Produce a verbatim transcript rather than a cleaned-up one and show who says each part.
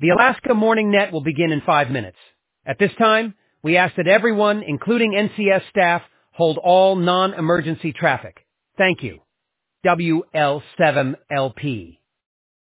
Speaker 1: The Alaska Morning Net will begin in five minutes. At this time, we ask that everyone, including N C S staff, hold all non-emergency traffic. Thank you. W L seven L P